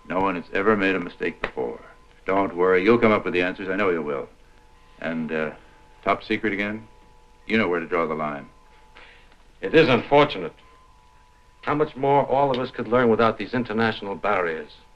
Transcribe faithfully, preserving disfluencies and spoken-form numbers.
No one has ever made a mistake before. Don't worry, you'll come up with the answers. I know you will. And, uh, top secret again? You know where to draw the line. It is unfortunate. How much more all of us could learn without these international barriers.